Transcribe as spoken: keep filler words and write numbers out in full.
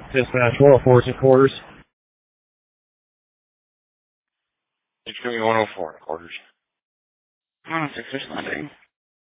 Dispatch one oh four to quarters. It's going to be one oh four quarters. one oh six, there's landing.